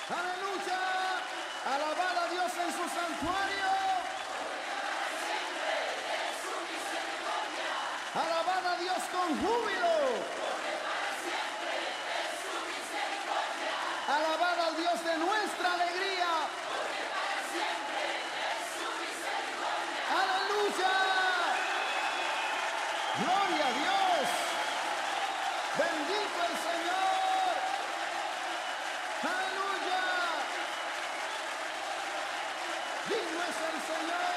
Aleluya. Alabad a Dios en su santuario. Alabad a Dios con júbilo. Alabad al Dios de nuestra alegría. Aleluya. Gloria a Dios. Bendito el Señor. Aleluya. Digno es el Señor.